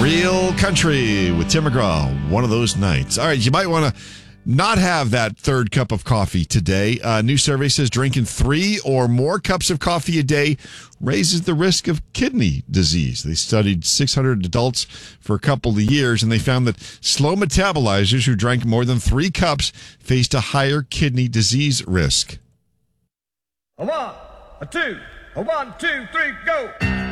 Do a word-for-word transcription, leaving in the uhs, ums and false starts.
Real Country with Tim McGraw. One of those nights. All right, you might want to not have that third cup of coffee today. A new survey says drinking three or more cups of coffee a day raises the risk of kidney disease. They studied six hundred adults for a couple of years, and they found that slow metabolizers who drank more than three cups faced a higher kidney disease risk. A one, a two, a one, two, three, go.